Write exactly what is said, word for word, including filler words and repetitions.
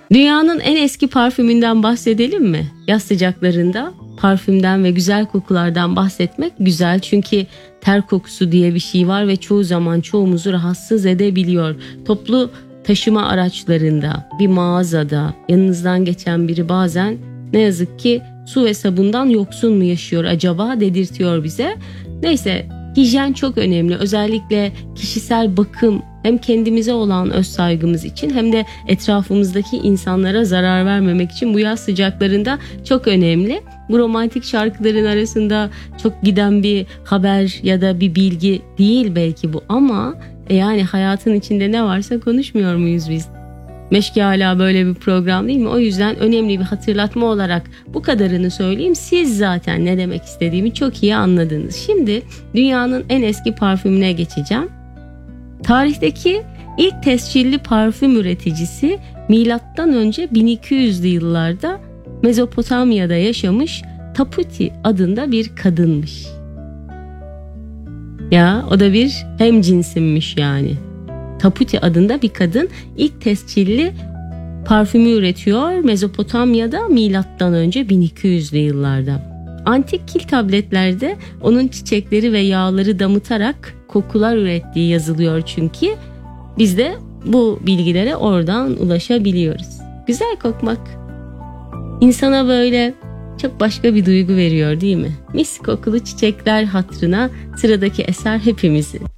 Dünyanın en eski parfümünden bahsedelim mi? Yaz sıcaklarında parfümden ve güzel kokulardan bahsetmek güzel. Çünkü ter kokusu diye bir şey var ve çoğu zaman çoğumuzu rahatsız edebiliyor. Toplu taşıma araçlarında, bir mağazada yanınızdan geçen biri bazen ne yazık ki su ve sabundan yoksun mu yaşıyor acaba dedirtiyor bize. Neyse, hijyen çok önemli. Özellikle kişisel bakım hem kendimize olan öz saygımız için hem de etrafımızdaki insanlara zarar vermemek için bu yaz sıcaklarında çok önemli. Bu romantik şarkıların arasında çok giden bir haber ya da bir bilgi değil belki bu, ama yani hayatın içinde ne varsa konuşmuyor muyuz biz? Meşke hala böyle bir program değil mi? O yüzden önemli bir hatırlatma olarak bu kadarını söyleyeyim. Siz zaten ne demek istediğimi çok iyi anladınız. Şimdi dünyanın en eski parfümüne geçeceğim. Tarihteki ilk tescilli parfüm üreticisi milattan önce bin iki yüzlü yıllarda Mezopotamya'da yaşamış Taputi adında bir kadınmış. Ya o da bir hemcinsimmiş yani. Taputi adında bir kadın ilk tescilli parfümü üretiyor Mezopotamya'da milattan önce bin iki yüzlü yıllarda. Antik kil tabletlerde onun çiçekleri ve yağları damıtarak kokular ürettiği yazılıyor çünkü. Biz de bu bilgilere oradan ulaşabiliyoruz. Güzel kokmak insana böyle çok başka bir duygu veriyor değil mi? Mis kokulu çiçekler hatırına sıradaki eser hepimizin.